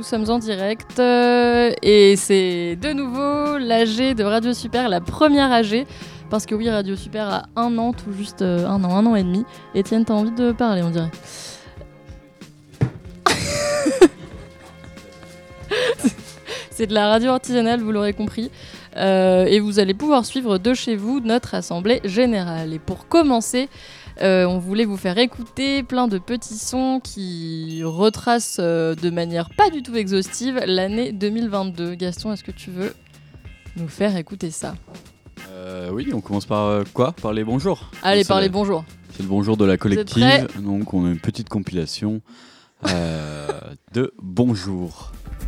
nous sommes en direct et c'est de nouveau l'AG de Radio Super, la première AG, parce que oui, Radio Super a 1 an, tout juste 1 an et demi. Étienne, t'as envie de parler, on dirait. C'est de la radio artisanale, vous l'aurez compris. Et vous allez pouvoir suivre de chez vous notre assemblée générale. Et pour commencer, on voulait vous faire écouter plein de petits sons qui retracent de manière pas du tout exhaustive l'année 2022. Gaston, est-ce que tu veux nous faire écouter ça ? Oui, on commence par quoi ? Par les bonjours. Allez, par les bonjours. C'est le bonjour de la collective. Donc on a une petite compilation de bonjour.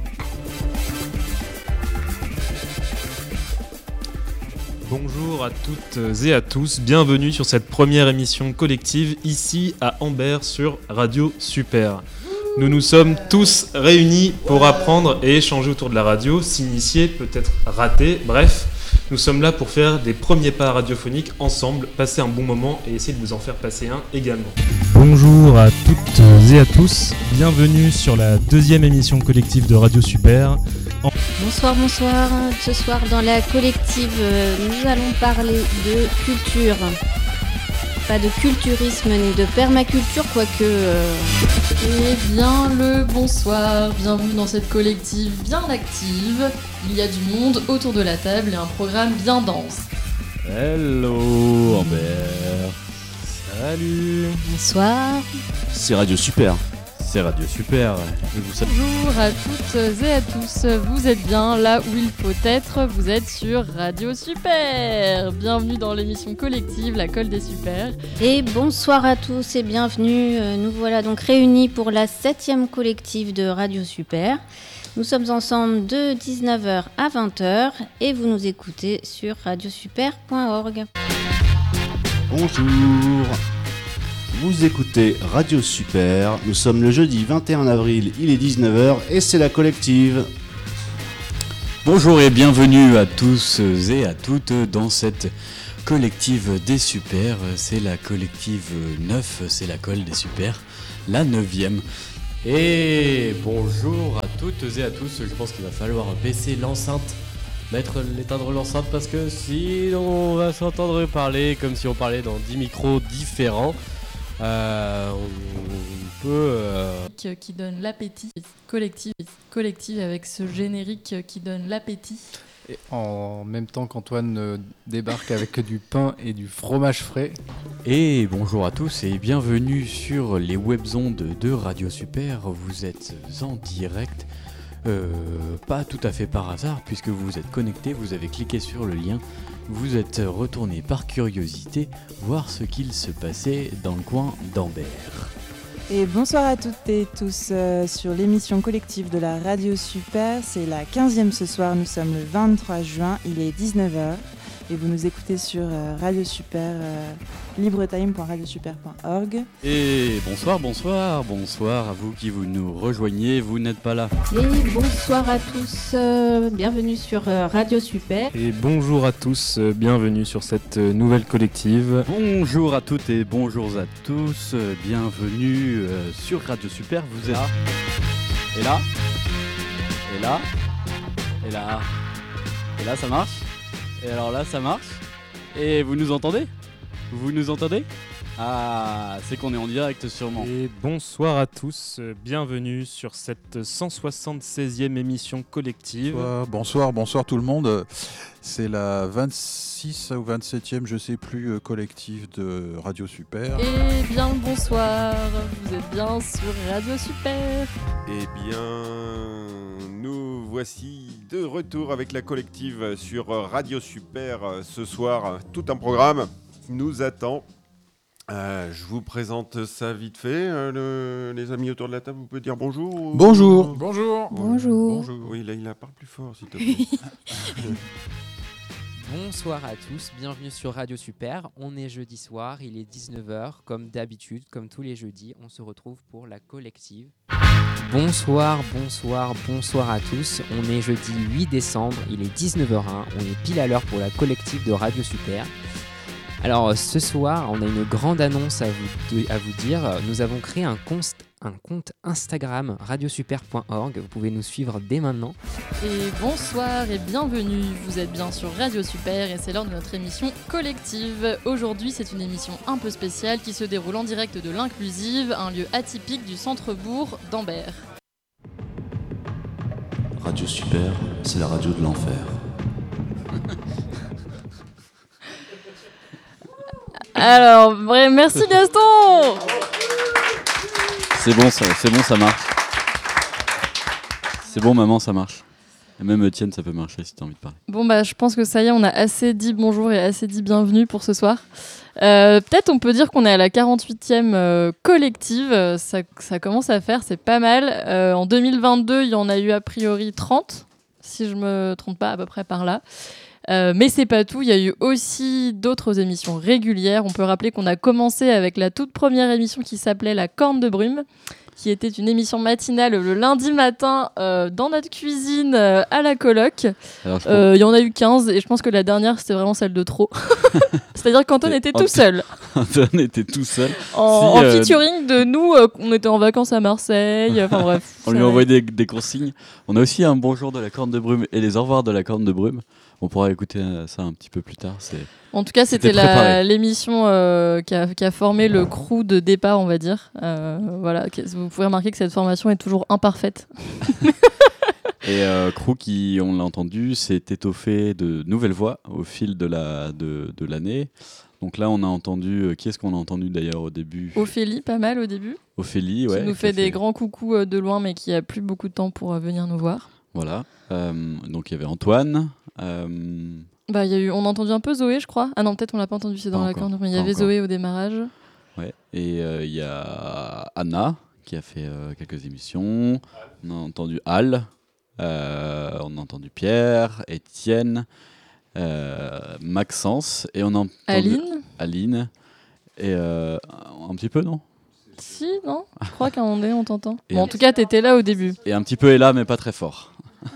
Bonjour à toutes et à tous, bienvenue sur cette première émission collective ici à Ambert sur Radio Super. Nous nous sommes tous réunis pour apprendre et échanger autour de la radio, s'initier, peut-être rater, bref, nous sommes là pour faire des premiers pas radiophoniques ensemble, passer un bon moment et essayer de vous en faire passer un également. Bonjour à toutes et à tous, bienvenue sur la deuxième émission collective de Radio Super. Bonsoir. Ce soir dans la collective, nous allons parler de culture. Pas de culturisme ni de permaculture, quoique... Eh bien, le bonsoir, bienvenue dans cette collective bien active. Il y a du monde autour de la table et un programme bien dense. Hello Ambert. Salut. Bonsoir. C'est Radio Super. C'est Radio Super. Bonjour à toutes et à tous, vous êtes bien là où il faut être, vous êtes sur Radio Super. Bienvenue dans l'émission collective, la colle des super. Et bonsoir à tous et bienvenue, nous voilà donc réunis pour la 7e collective de Radio Super. Nous sommes ensemble de 19h à 20h et vous nous écoutez sur radiosuper.org. Bonjour. Vous écoutez Radio Super, nous sommes le jeudi 21 avril, il est 19h et c'est la collective. Bonjour et bienvenue à tous et à toutes dans cette collective des super. C'est la collective 9, c'est la colle des super, la 9e. Et bonjour à toutes et à tous, je pense qu'il va falloir baisser l'enceinte, l'éteindre l'enceinte parce que sinon on va s'entendre parler comme si on parlait dans 10 micros différents. On peut Qui donne l'appétit, collective avec ce générique qui donne l'appétit. Et en même temps qu'Antoine débarque avec du pain et du fromage frais. Et bonjour à tous et bienvenue sur les webzondes de Radio Super. Vous êtes en direct, pas tout à fait par hasard puisque vous vous êtes connectés, vous avez cliqué sur le lien. Vous êtes retourné par curiosité voir ce qu'il se passait dans le coin d'Ambert. Et bonsoir à toutes et tous sur l'émission collective de la Radio Super. C'est la 15e ce soir, nous sommes le 23 juin, il est 19h. Et vous nous écoutez sur Radio Super, libretime.radiosuper.org. Et bonsoir à vous qui vous nous rejoignez, vous n'êtes pas là. Et bonsoir à tous, bienvenue sur Radio Super. Et bonjour à tous, bienvenue sur cette nouvelle collective. Bonjour à toutes et bonjour à tous, bienvenue sur Radio Super, vous êtes là. Et là. Et là. Et là. Et là ça marche. Et alors là ça marche. Et vous nous entendez ? Vous nous entendez ? Ah, c'est qu'on est en direct sûrement. Et bonsoir à tous, bienvenue sur cette 176e émission collective. Bonsoir tout le monde. C'est la 26 ou 27e, je sais plus, collective de Radio Super. Et bien le bonsoir, vous êtes bien sur Radio Super. Eh bien, nous voici de retour avec la collective sur Radio Super. Ce soir, tout un programme nous attend. Je vous présente ça vite fait. Les amis autour de la table, vous pouvez dire bonjour. Bonjour. Bonjour. Oui, là, il parle plus fort, s'il te plaît. Bonsoir à tous, bienvenue sur Radio Super. On est jeudi soir, il est 19h, comme d'habitude, comme tous les jeudis, on se retrouve pour la collective. Bonsoir à tous. On est jeudi 8 décembre, il est 19h01, on est pile à l'heure pour la collective de Radio Super. Alors ce soir, on a une grande annonce à vous dire. Nous avons créé un un compte Instagram radiosuper.org. Vous pouvez nous suivre dès maintenant. Et bonsoir et bienvenue, vous êtes bien sur Radio Super et c'est l'heure de notre émission collective. Aujourd'hui c'est une émission un peu spéciale qui se déroule en direct de l'Inclusive, un lieu atypique du centre-bourg d'Ambert. Radio Super, c'est la radio de l'enfer. Alors, merci Gaston. C'est bon, ça marche. C'est bon, maman, ça marche. Et même Etienne, ça peut marcher si t'as envie de parler. Bon, je pense que ça y est, on a assez dit bonjour et assez dit bienvenue pour ce soir. Peut-être on peut dire qu'on est à la 48e collective. Ça commence à faire, c'est pas mal. En 2022, il y en a eu a priori 30, si je me trompe pas, à peu près par là. Mais c'est pas tout, il y a eu aussi d'autres émissions régulières. On peut rappeler qu'on a commencé avec la toute première émission qui s'appelait La Corne de Brume, qui était une émission matinale le lundi matin dans notre cuisine à la coloc. Il y en a eu 15 et je pense que la dernière c'était vraiment celle de trop. C'est-à-dire qu'Antoine était tout seul. Antoine était tout seul. En featuring de nous, on était en vacances à Marseille. Enfin bref. On lui a envoyé des consignes. On a aussi un bonjour de la Corne de Brume et les au revoir de la Corne de Brume. On pourra écouter ça un petit peu plus tard. En tout cas, c'était l'émission qui a formé le crew de départ, on va dire. Voilà, vous pouvez remarquer que cette formation est toujours imparfaite. Et crew qui, on l'a entendu, s'est étoffé de nouvelles voix au fil de l'année. Donc là, on a entendu... qui est-ce qu'on a entendu d'ailleurs au début ? Ophélie, pas mal au début. Ophélie, ouais. Qui nous fait des grands coucous de loin, mais qui a plus beaucoup de temps pour venir nous voir. Voilà. Donc il y avait Antoine. On a entendu un peu Zoé, je crois. Ah non, peut-être on l'a pas entendu, c'est dans la corne. Mais il y avait Zoé au démarrage. Ouais. Et il y a Anna qui a fait quelques émissions. On a entendu Al. On a entendu Pierre, Étienne, Maxence. Et on a entendu Aline. Et un petit peu, non ? Si, non ? Je crois qu'à un moment donné, on t'entend. Bon, en tout cas, t'étais là au début. Et un petit peu est là, mais pas très fort.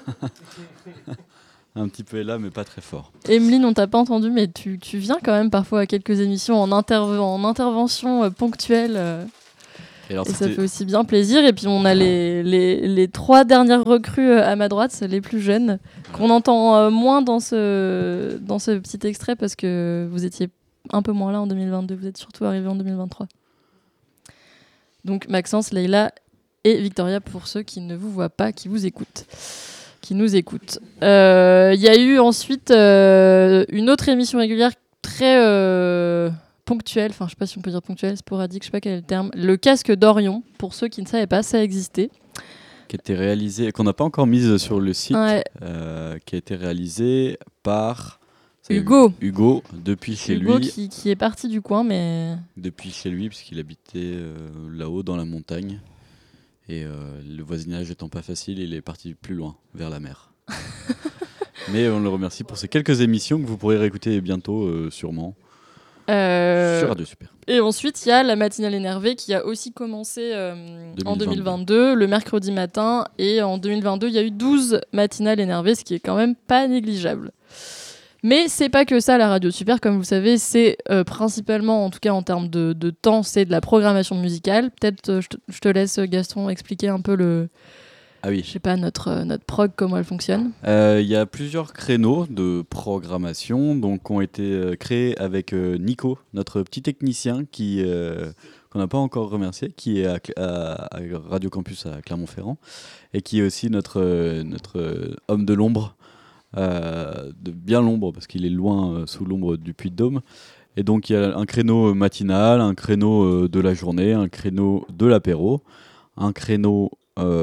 Un petit peu est là, mais pas très fort. Emeline, on t'a pas entendu, mais tu viens quand même parfois à quelques émissions en intervention ponctuelle. Et ça fait aussi bien plaisir. Et puis on a les 3 dernières recrues à ma droite, c'est les plus jeunes, qu'on entend moins dans ce petit extrait parce que vous étiez un peu moins là en 2022. Vous êtes surtout arrivés en 2023. Donc Maxence, Leïla et Victoria pour ceux qui ne vous voient pas, qui vous écoutent. Qui nous écoutent. Il y a eu ensuite une autre émission régulière très ponctuelle, enfin je sais pas si on peut dire ponctuelle, sporadique, je sais pas quel est le terme, le casque d'Orion, pour ceux qui ne savaient pas, ça existait. Qui était réalisé, qu'on n'a pas encore mise sur le site, ouais. Qui a été réalisé par Hugo, depuis chez Hugo lui. Qui est parti du coin, mais... Depuis chez lui, puisqu'il habitait là-haut dans la montagne. Et le voisinage étant pas facile, il est parti plus loin, vers la mer. Mais on le remercie pour ces quelques émissions que vous pourrez réécouter bientôt, sûrement, sur Radio Super. Et ensuite, il y a la matinale énervée qui a aussi commencé en 2022, le mercredi matin. Et en 2022, il y a eu 12 matinales énervées, ce qui est quand même pas négligeable. Mais c'est pas que ça, la Radio Super, comme vous savez, c'est principalement, en tout cas en termes de temps, c'est de la programmation musicale. Peut-être je te laisse, Gaston, expliquer un peu je sais pas, notre prog, comment elle fonctionne. Il y a plusieurs créneaux de programmation qui ont été créés avec Nico, notre petit technicien qu'on n'a pas encore remercié, qui est à Radio Campus à Clermont-Ferrand et qui est aussi notre homme de l'ombre. De bien l'ombre parce qu'il est loin sous l'ombre du Puy-de-Dôme, et donc il y a un créneau matinal, un créneau de la journée, un créneau de l'apéro, un créneau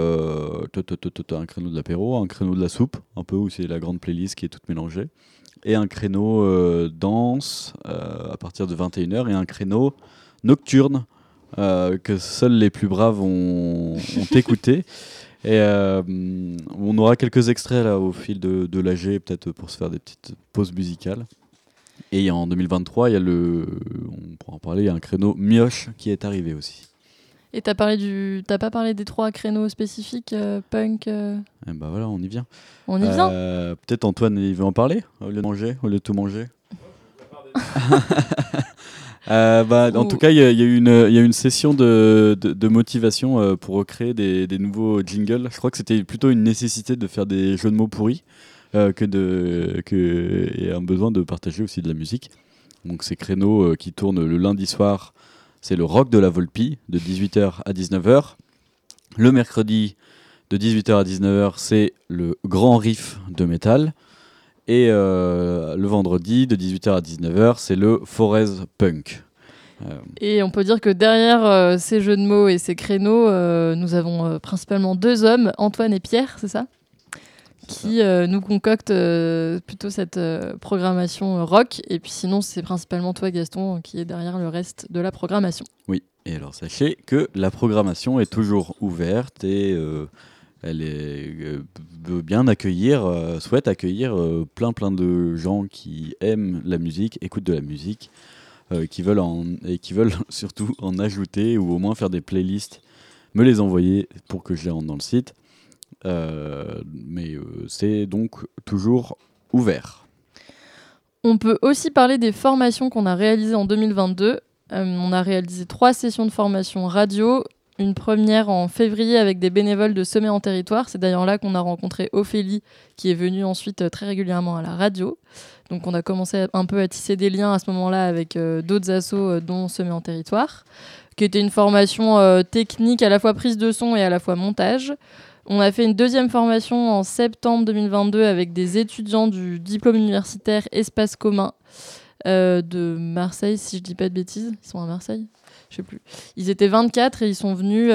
de l'apéro, un créneau de la soupe un peu où c'est la grande playlist qui est toute mélangée, et un créneau danse à partir de 21h, et un créneau nocturne que seuls les plus braves ont écouté. Et on aura quelques extraits là au fil de l'AG, peut-être pour se faire des petites pauses musicales. Et en 2023, on pourra en parler, il y a un créneau mioche qui est arrivé aussi. Et t'as pas parlé des 3 créneaux spécifiques, punk Et bah voilà, on y vient. On y vient. Peut-être Antoine, il veut en parler au lieu de tout manger. En tout cas, il y a eu une session de motivation pour recréer des nouveaux jingles. Je crois que c'était plutôt une nécessité de faire des jeux de mots pourris et un besoin de partager aussi de la musique. Donc ces créneaux qui tournent le lundi soir, c'est le rock de la Volpi de 18h à 19h. Le mercredi de 18h à 19h, c'est le grand riff de métal. Et le vendredi de 18h à 19h, c'est le Forez Punk. Et on peut dire que derrière ces jeux de mots et ces créneaux, nous avons principalement deux hommes, Antoine et Pierre, c'est ça ? Qui nous concoctent plutôt cette programmation rock. Et puis sinon, c'est principalement toi, Gaston, qui est derrière le reste de la programmation. Oui, et alors sachez que la programmation est toujours ouverte et elle veut bien souhaite accueillir plein de gens qui aiment la musique, écoutent de la musique, qui veulent surtout en ajouter ou au moins faire des playlists, me les envoyer pour que je les rentre dans le site. Mais c'est donc toujours ouvert. On peut aussi parler des formations qu'on a réalisées en 2022. On a réalisé 3 sessions de formation radio. Une première en février avec des bénévoles de Semer en territoire. C'est d'ailleurs là qu'on a rencontré Ophélie, qui est venue ensuite très régulièrement à la radio. Donc on a commencé un peu à tisser des liens à ce moment-là avec d'autres assos, dont Semer en territoire, qui était une formation technique, à la fois prise de son et à la fois montage. On a fait une deuxième formation en septembre 2022 avec des étudiants du diplôme universitaire Espace commun de Marseille, si je dis pas de bêtises. Ils sont à Marseille ? Je sais plus. Ils étaient 24 et ils sont venus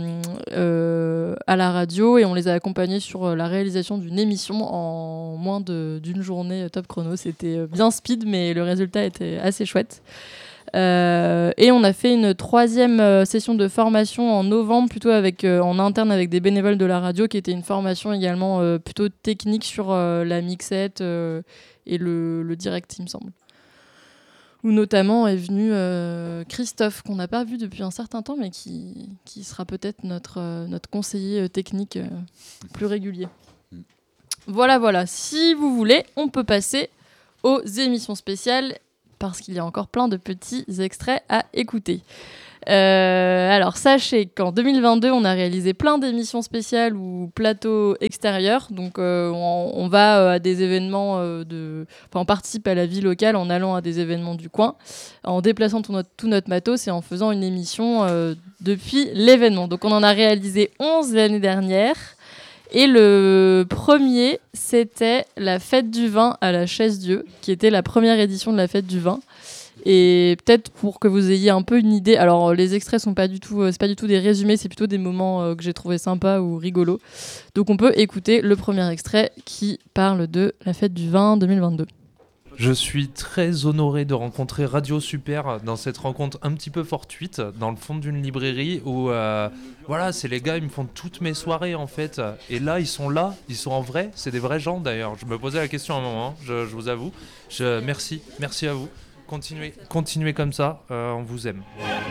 à la radio et on les a accompagnés sur la réalisation d'une émission en moins d'une journée top chrono. C'était bien speed, mais le résultat était assez chouette. Et on a fait une 3e session de formation en novembre, plutôt en interne avec des bénévoles de la radio, qui était une formation également plutôt technique sur la mixette et le direct, il me semble. Où notamment est venu Christophe, qu'on n'a pas vu depuis un certain temps, mais qui sera peut-être notre conseiller technique plus régulier. Voilà. Si vous voulez, on peut passer aux émissions spéciales, parce qu'il y a encore plein de petits extraits à écouter. Alors, sachez qu'en 2022, on a réalisé plein d'émissions spéciales ou plateaux extérieurs. Donc, on va à des événements on participe à la vie locale en allant à des événements du coin, en déplaçant tout notre matos et en faisant une émission depuis l'événement. Donc, on en a réalisé 11 l'année dernière. Et le premier, c'était la fête du vin à la Chaise-Dieu, qui était la première édition de la fête du vin. Et peut-être pour que vous ayez un peu une idée, alors les extraits c'est pas du tout des résumés, c'est plutôt des moments que j'ai trouvé sympas ou rigolos. Donc on peut écouter le premier extrait qui parle de la fête du vin 2022. Je suis très honoré de rencontrer Radio Super dans cette rencontre un petit peu fortuite dans le fond d'une librairie où c'est les gars, ils me font toutes mes soirées en fait, et là ils sont en vrai, c'est des vrais gens d'ailleurs. Je me posais la question à un moment, je vous avoue. Merci à vous. Continuez comme ça, on vous aime.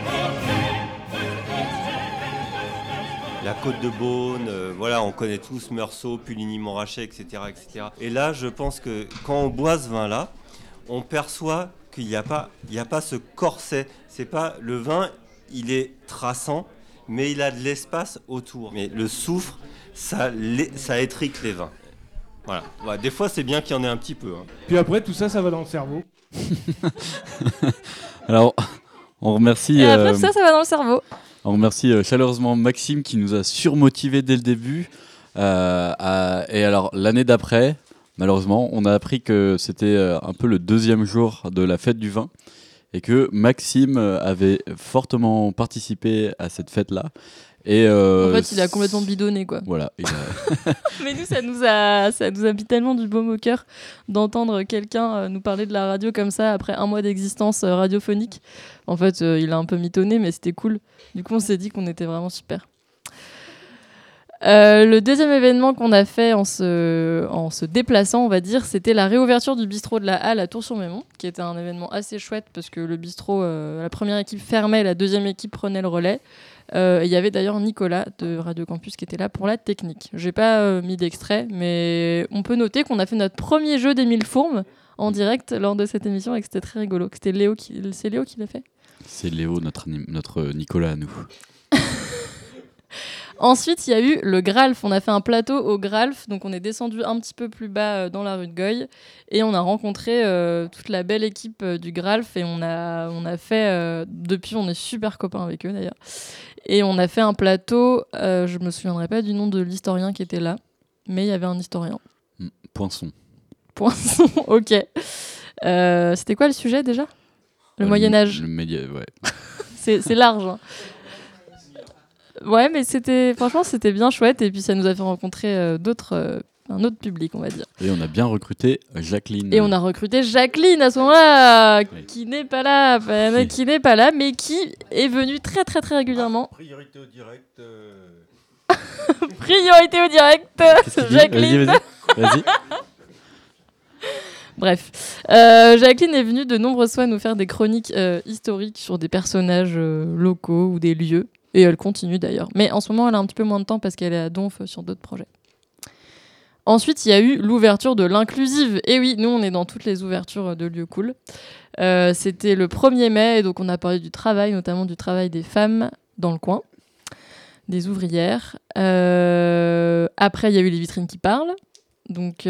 La Côte de Beaune, on connaît tous Meursault, Puligny-Montrachet, etc., etc. Et là, je pense que quand on boit ce vin-là, on perçoit qu'il n'y a pas ce corset. C'est pas le vin, il est traçant, mais il a de l'espace autour. Mais le soufre, ça étrique les vins. Voilà. Ouais, des fois, c'est bien qu'il y en ait un petit peu. Puis après, tout ça, ça va dans le cerveau. Alors, on remercie. Et après, ça va dans le cerveau. On remercie chaleureusement Maxime qui nous a surmotivés dès le début. Et alors, l'année d'après, malheureusement, on a appris que c'était un peu le 2e jour de la fête du vin et que Maxime avait fortement participé à cette fête-là. Et en fait, il a complètement bidonné, quoi. Voilà. Mais nous, ça nous a mis tellement du baume au cœur d'entendre quelqu'un nous parler de la radio comme ça après un mois d'existence radiophonique. En fait, il a un peu mitonné, mais c'était cool. Du coup, on s'est dit qu'on était vraiment super. Le deuxième événement qu'on a fait en se déplaçant, on va dire, c'était la réouverture du bistrot de la Halle à Tours-sur-Mémont, qui était un événement assez chouette parce que le bistrot, la première équipe fermait, la deuxième équipe prenait le relais. Il y avait d'ailleurs Nicolas de Radio Campus qui était là pour la technique. J'ai pas mis d'extrait, mais on peut noter qu'on a fait notre premier jeu des 1000 fourmes en direct lors de cette émission et que c'était très rigolo. C'est Léo qui l'a fait ? C'est Léo, notre Nicolas à nous. Ensuite, il y a eu le Gralf. On a fait un plateau au Gralf, donc on est descendu un petit peu plus bas dans la rue de Goy et on a rencontré toute la belle équipe du Gralf et on a fait, depuis on est super copains avec eux d'ailleurs, et on a fait un plateau, je me souviendrai pas du nom de l'historien qui était là, mais il y avait un historien. Poinçon, ok. C'était quoi le sujet déjà ? Le Moyen-Âge. Ouais. C'est large, hein. Ouais, mais franchement, c'était bien chouette. Et puis, ça nous a fait rencontrer un autre public, on va dire. Et on a bien recruté Jacqueline. Et on a recruté Jacqueline à ce moment-là, qui n'est pas là, mais qui est venue très, très, très régulièrement. Priorité au direct. Priorité au direct, Jacqueline. Vas-y. Bref, Jacqueline est venue de nombreuses fois nous faire des chroniques historiques sur des personnages locaux ou des lieux. Et elle continue d'ailleurs. Mais en ce moment, elle a un petit peu moins de temps parce qu'elle est à Donf sur d'autres projets. Ensuite, il y a eu l'ouverture de l'inclusive. Et oui, nous, on est dans toutes les ouvertures de lieux cool. C'était le 1er mai, et donc on a parlé du travail, notamment du travail des femmes dans le coin, des ouvrières. Après, il y a eu les vitrines qui parlent. Donc,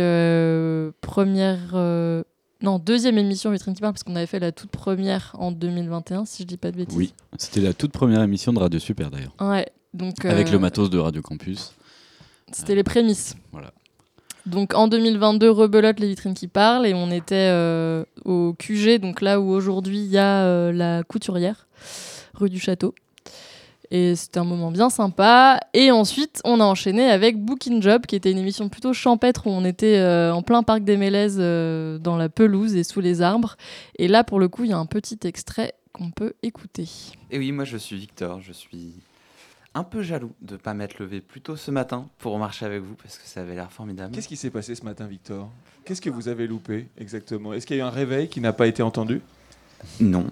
deuxième émission Vitrine qui parle, parce qu'on avait fait la toute première en 2021, si je dis pas de bêtises. Oui, c'était la toute première émission de Radio Super d'ailleurs. Ouais, donc avec le matos de Radio Campus. C'était les prémices. Voilà. Donc en 2022, rebelote les vitrines qui parlent, et on était au QG, donc là où aujourd'hui il y a la couturière, rue du Château. Et c'était un moment bien sympa. Et ensuite, on a enchaîné avec Booking Job, qui était une émission plutôt champêtre où on était en plein parc des Mélèzes, dans la pelouse et sous les arbres. Et là, pour le coup, il y a un petit extrait qu'on peut écouter. Et oui, moi je suis Victor. Je suis un peu jaloux de ne pas m'être levé plus tôt ce matin pour marcher avec vous parce que ça avait l'air formidable. Qu'est-ce qui s'est passé ce matin, Victor ? Qu'est-ce que vous avez loupé exactement ? Est-ce qu'il y a eu un réveil qui n'a pas été entendu ? Non.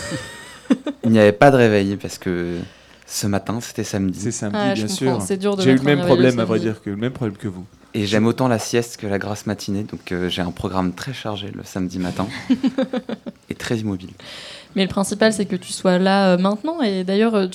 Il n'y avait pas de réveil parce que ce matin, c'était samedi. C'est samedi, bien sûr. C'est dur de J'ai eu le mettre un même problème, réveil à vrai samedi. dire, le même problème que vous. Et j'aime autant la sieste que la grasse matinée, donc j'ai un programme très chargé le samedi matin et très immobile. Mais le principal, c'est que tu sois là maintenant. Et d'ailleurs,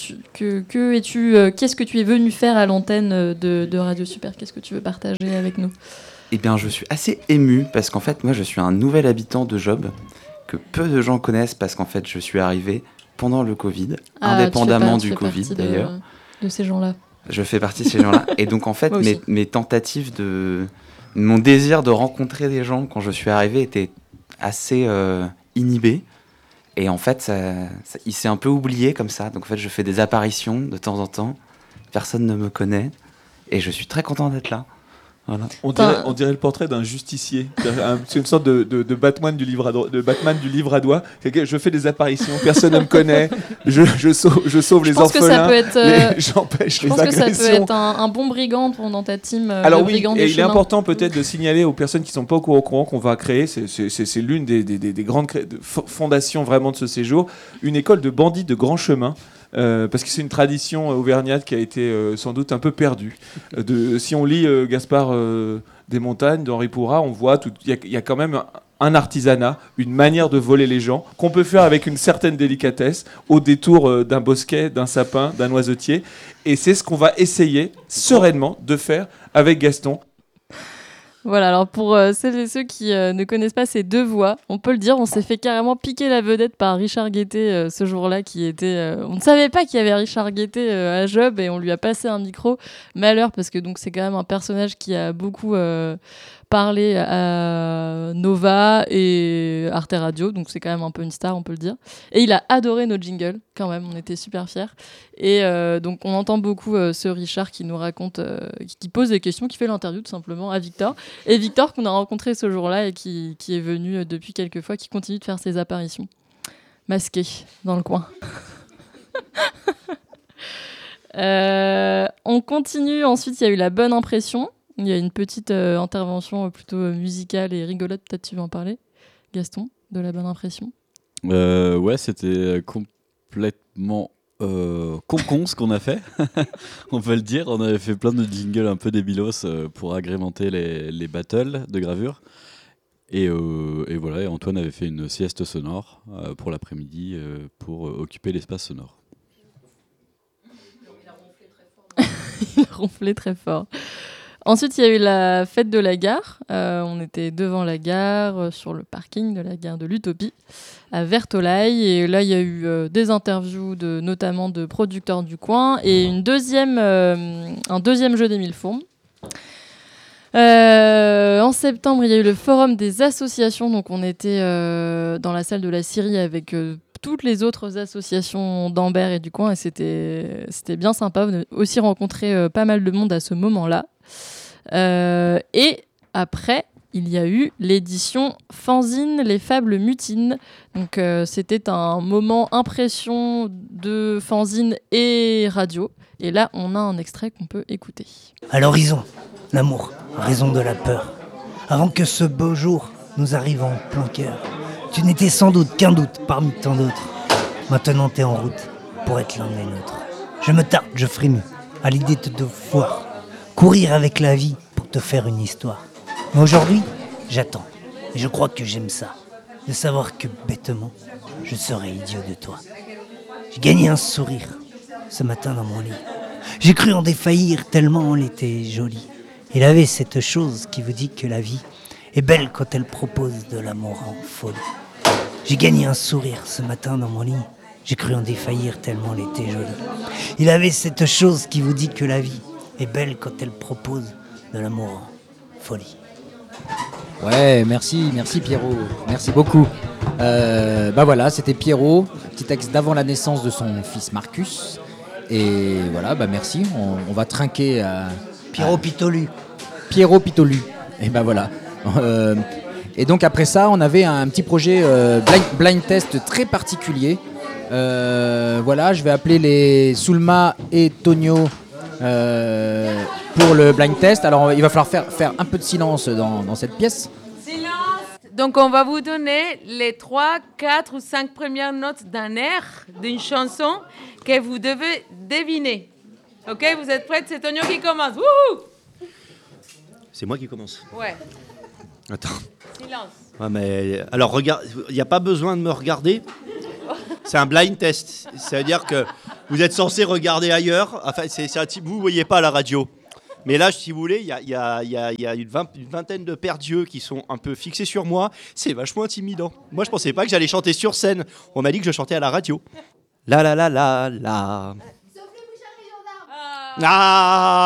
qu'est-ce que tu es venu faire à l'antenne de Radio Super ? Qu'est-ce que tu veux partager avec nous ? Eh bien, je suis assez ému parce qu'en fait, moi, je suis un nouvel habitant de Job que peu de gens connaissent parce qu'en fait, je suis arrivé pendant le Covid, indépendamment du Covid d'ailleurs. De ces gens-là. Je fais partie de ces gens-là. Et donc, en fait, mes tentatives mon désir de rencontrer des gens quand je suis arrivé était assez inhibé. Et en fait, il s'est un peu oublié comme ça. Donc, en fait, je fais des apparitions de temps en temps. Personne ne me connaît. Et je suis très content d'être là. Voilà. On dirait le portrait d'un justicier. C'est une sorte de Batman du livre à doigts. Je fais des apparitions, personne ne me connaît. Je sauve les orphelins. J'empêche les agressions. Je pense que ça peut être un bon brigand dans ta team. Alors oui, et il est important peut-être de signaler aux personnes qui ne sont pas au courant qu'on va créer, c'est l'une des grandes fondations vraiment de ce séjour, une école de bandits de grand chemin. Parce que c'est une tradition auvergnate qui a été sans doute un peu perdue. Si on lit Gaspard des Montagnes d'Henri Pourrat, on voit il y a quand même un artisanat, une manière de voler les gens qu'on peut faire avec une certaine délicatesse au détour d'un bosquet, d'un sapin, d'un noisetier. Et c'est ce qu'on va essayer sereinement de faire avec Gaston. Voilà, alors pour celles et ceux qui ne connaissent pas ces deux voix, on peut le dire, on s'est fait carrément piquer la vedette par Richard Guettet ce jour-là, qui était... on ne savait pas qu'il y avait Richard Guettet à Job, et on lui a passé un micro. Malheur, parce que donc, c'est quand même un personnage qui a beaucoup parlé à Nova et Arte Radio, donc c'est quand même un peu une star, on peut le dire. Et il a adoré nos jingles, quand même, on était super fiers. Et donc on entend beaucoup ce Richard qui nous raconte, qui pose des questions, qui fait l'interview tout simplement à Victor. Et Victor qu'on a rencontré ce jour-là et qui est venu depuis quelques fois, qui continue de faire ses apparitions. Masqué dans le coin. On continue, ensuite il y a eu la bonne impression. Il y a une petite intervention plutôt musicale et rigolote, peut-être tu veux en parler, Gaston, de la bonne impression. Ouais, c'était complètement con ce qu'on a fait, on peut le dire. On avait fait plein de jingles un peu débilos pour agrémenter les battles de gravure. Et voilà, et Antoine avait fait une sieste sonore pour l'après-midi pour occuper l'espace sonore. Il a ronflé très fort. Ensuite, il y a eu la fête de la gare. On était devant la gare, sur le parking de la gare de l'Utopie, à Vertolaye. Et là, il y a eu des interviews notamment de producteurs du coin et un deuxième jeu des mille fourmes. En septembre, il y a eu le forum des associations. Donc, on était dans la salle de la Syrie avec toutes les autres associations d'Ambert et du coin. Et c'était bien sympa. On a aussi rencontré pas mal de monde à ce moment-là. Et après, il y a eu l'édition Fanzine, les fables mutinent. Donc, c'était un moment impression de fanzine et radio. Et là, on a un extrait qu'on peut écouter. À l'horizon, l'amour, raison de la peur. Avant que ce beau jour nous arrive en plein cœur, tu n'étais sans doute qu'un doute parmi tant d'autres. Maintenant, t'es en route pour être l'un des nôtres. Je me tarde, je frémis à l'idée de te voir courir avec la vie pour te faire une histoire. Mais aujourd'hui, j'attends. Et je crois que j'aime ça. De savoir que bêtement, je serai idiot de toi. J'ai gagné un sourire ce matin dans mon lit. J'ai cru en défaillir tellement elle était jolie. Il avait cette chose qui vous dit que la vie est belle quand elle propose de l'amour en folie. J'ai gagné un sourire ce matin dans mon lit. J'ai cru en défaillir tellement elle était jolie. Il avait cette chose qui vous dit que la vie est belle quand elle propose de l'amour en folie. Ouais, merci Pierrot, merci beaucoup. Voilà, c'était Pierrot, petit texte d'avant la naissance de son fils Marcus. Et voilà, merci, on va trinquer à... Pierrot Pitolu. Pierrot Pitolu, et voilà. Et donc après ça, on avait un petit projet blind test très particulier. Voilà, je vais appeler les Soulma et Tonio pour le blind test. Alors il va falloir faire un peu de silence dans cette pièce. Silence. Donc on va vous donner les 3, 4 ou 5 premières notes d'un air, d'une chanson que vous devez deviner. Ok, vous êtes prêts? C'est Tonio qui commence. Wouhou! C'est moi qui commence. Ouais. Attends. Silence. Ouais, mais alors regarde, il n'y a pas besoin de me regarder. C'est un blind test. C'est-à-dire que vous êtes censé regarder ailleurs. Enfin, c'est un type, vous ne voyez pas à la radio. Mais là, si vous voulez, il y a une vingtaine de paires d'yeux qui sont un peu fixés sur moi. C'est vachement intimidant. Moi, je ne pensais pas que j'allais chanter sur scène. On m'a dit que je chantais à la radio. La la la la la. Ah.